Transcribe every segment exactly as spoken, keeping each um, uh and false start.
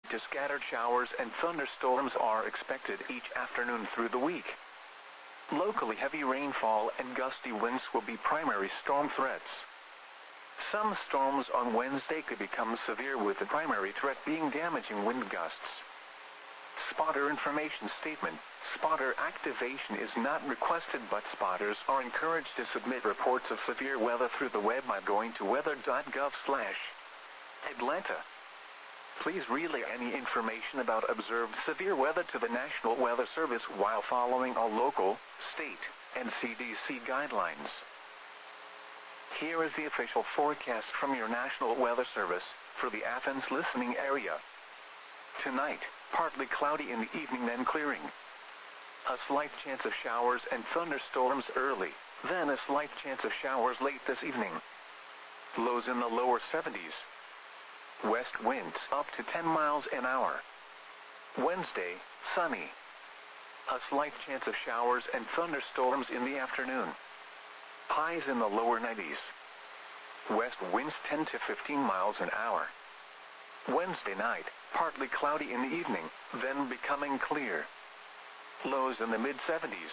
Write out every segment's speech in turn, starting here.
Scattered showers and thunderstorms are expected each afternoon through the week. Locally heavy rainfall and gusty winds will be primary storm threats. Some storms on Wednesday could become severe, with the primary threat being damaging wind gusts. Spotter information statement. Spotter activation is not requested, but spotters are encouraged to submit reports of severe weather through the web by going to weather dot gov slash Atlanta. Please relay any information about observed severe weather to the National Weather Service while following all local, state, and C D C guidelines. Here is the official forecast from your National Weather Service for the Athens listening area. Tonight, partly cloudy in the evening, then clearing. A slight chance of showers and thunderstorms early, then a slight chance of showers late this evening. Lows in the lower seventies. West winds up to ten miles an hour. Wednesday, sunny. A slight chance of showers and thunderstorms in the afternoon. Highs in the lower nineties. West winds ten to fifteen miles an hour. Wednesday night, partly cloudy in the evening, then becoming clear. Lows in the mid seventies.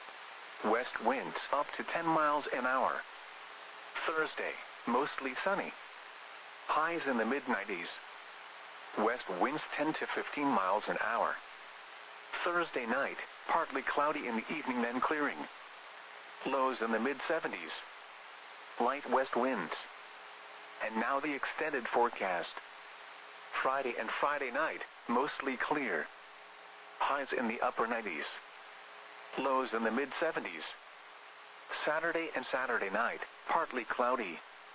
West winds up to ten miles an hour. Thursday, mostly sunny. Highs in the mid nineties. West winds ten to fifteen miles an hour. Thursday night, partly cloudy in the evening, then clearing. Lows in the mid seventies. Light west winds. And now the extended forecast. Friday and Friday night, mostly clear. Highs in the upper nineties. Lows in the mid seventies. Saturday and Saturday night, partly cloudy.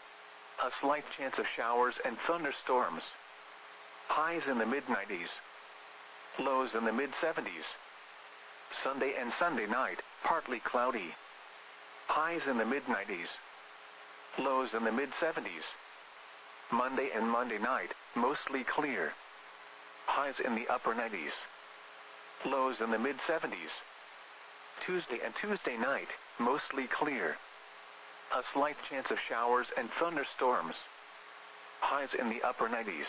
A slight chance of showers and thunderstorms. Highs in the mid nineties. Lows in the mid seventies. Sunday and Sunday night, partly cloudy. Highs in the mid nineties. Lows in the mid seventies. Monday and Monday night, mostly clear. Highs in the upper nineties. Lows in the mid seventies. Tuesday and Tuesday night, mostly clear. A slight chance of showers and thunderstorms. Highs in the upper nineties.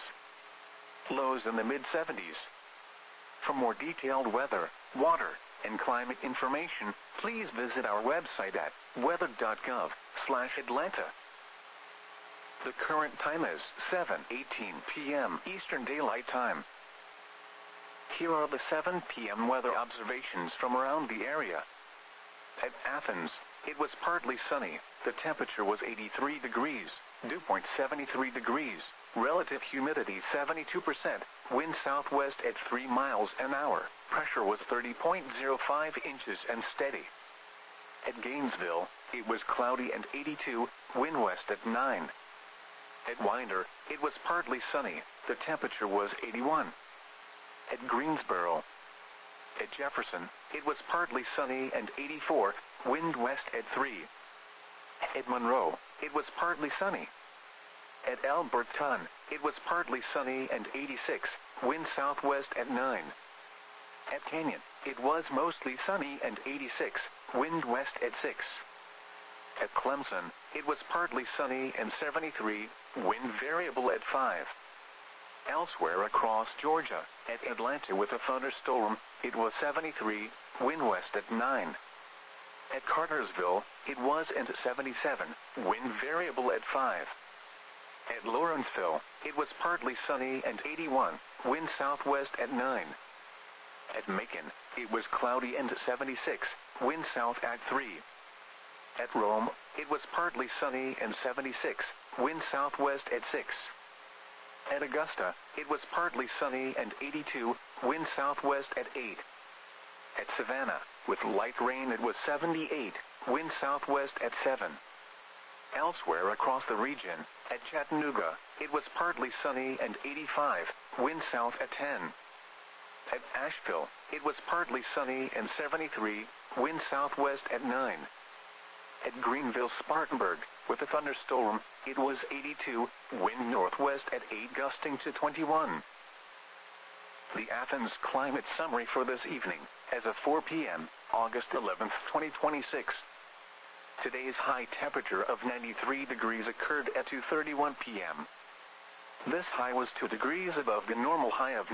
Lows in the mid seventies. For more detailed weather, water, and climate information, please visit our website at weather dot gov slash Atlanta. The current time is seven eighteen p m Eastern Daylight Time. Here are the seven p m weather observations from around the area. At Athens, it was partly sunny. The temperature was eighty-three degrees, dew point seventy-three degrees, relative humidity seventy-two percent, wind southwest at three miles an hour, pressure was thirty point zero five inches and steady. At Gainesville, it was cloudy and eighty-two, wind west at nine. At Winder, it was partly sunny. The temperature was eighty-one. At Greensboro. At Jefferson, it was partly sunny and eighty-four, wind west at three. At Monroe, it was partly sunny. At Alberton, it was partly sunny and eighty-six, wind southwest at nine. At Canyon, it was mostly sunny and eighty-six, wind west at six. At Clemson, it was partly sunny and seventy-three, wind variable at five. Elsewhere across Georgia, at Atlanta with a thunderstorm, it was seventy-three, wind west at nine. At Cartersville, it was at seventy-seven, wind variable at five. At Lawrenceville, it was partly sunny and eighty-one, wind southwest at nine. At Macon, it was cloudy and seventy-six, wind south at three. At Rome, it was partly sunny and seventy-six, wind southwest at six. At Augusta, it was partly sunny and eighty-two, wind southwest at eight. At Savannah, with light rain, it was seventy-eight, wind southwest at seven. Elsewhere across the region, at Chattanooga, it was partly sunny and eighty-five, wind south at ten. At Asheville, it was partly sunny and seventy-three, wind southwest at nine. At Greenville-Spartanburg, with a thunderstorm, it was eighty-two, wind northwest at eight gusting to twenty-one. The Athens climate summary for this evening, as of four p m, August eleventh, twenty twenty-six. Today's high temperature of ninety-three degrees occurred at two thirty-one p m This high was two degrees above the normal high of